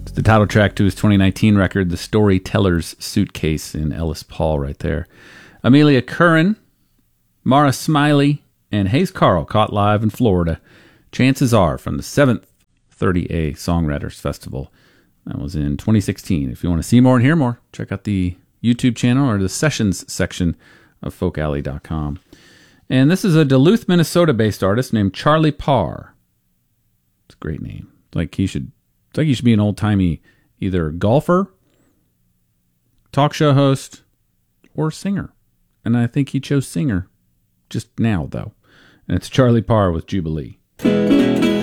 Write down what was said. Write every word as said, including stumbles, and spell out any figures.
It's the title track to his twenty nineteen record, The Storyteller's Suitcase, in Ellis Paul right there. Amelia Curran, Mara Smiley, and Hayes Carl caught live in Florida. Chances Are from the seventh thirty A Songwriters Festival. That was in twenty sixteen. If you want to see more and hear more, check out the YouTube channel or the sessions section of folk alley dot com. And this is a Duluth, Minnesota-based artist named Charlie Parr. It's a great name. It's like he should, it's like he should be an old-timey either golfer, talk show host, or singer. And I think he chose singer just now, though. And it's Charlie Parr with Jubilee.